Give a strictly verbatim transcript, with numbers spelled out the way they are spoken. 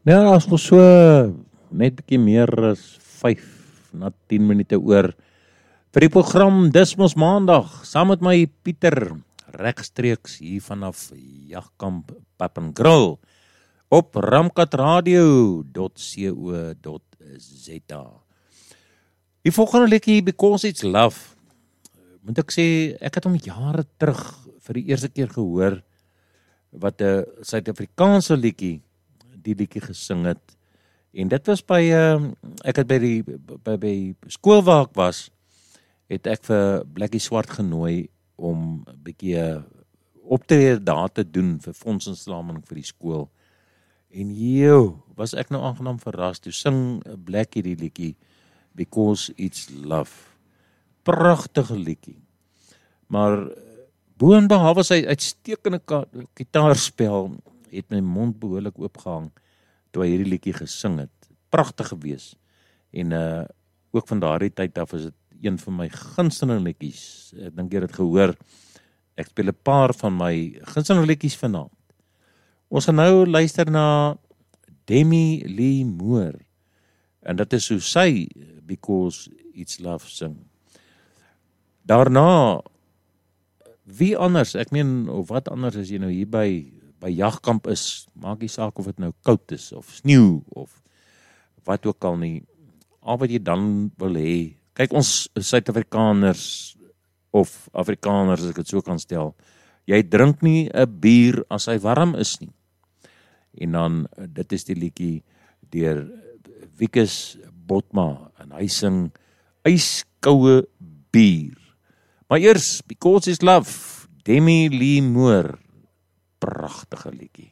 Nou, as ons so net bietjie meer as vyf na tien minute oor vir die program Dis Mos Maandag, saam met my Pieter, regstreeks hier vanaf Jagkamp Pub and Grill op ramkatradio dot co dot za. Die volgende liedjie, Because It's Love, moet ek sê, ek het hom jare terug vir die eerste keer gehoor, wat 'n Suid-Afrikaanse liedjie die liedjie gesing het. En dit was by, uh, ek het by die by, by skool waar ek was, het ek vir Blakkie Swart genooi om 'n bietjie optrede daar te doen vir fondsinsameling vir die skool. En joh, was ek nou aangenaam verras, toe sing Blakkie die liedjie Because It's Love. Pragtige liedjie. Maar boonbehalwe sy uitstekende gitaarspel, het my mond behoorlik oopgehang toe hy hierdie liedjie gesing het. Pragtig gewees. En uh, ook van daardie tyd af is dit een van my gunsteling liedjies. Ek dink jy het dit gehoor. Ek speel 'n paar van my gunsteling liedjies vanaand. Ons gaan nou luister na Demi Lee Moore. En dit is hoe sy Because It's Love sing. Daarna, wie anders, ek meen, of wat anders as jy nou hier by, by Jagkamp is, maak die saak of dit nou koud is, of sneeu, of wat ook al nie, al wat jy dan wil hê. Kyk, ons Suid-Afrikaners, of Afrikaners, as ek het so kan stel, jy drink nie 'n bier as hy warm is nie. En dan, dit is die liedjie deur Wikus Botma, en hy sing ijskoue bier. Maar eers, Because It's Love, Demi Lee Moore, pragtige liedjie.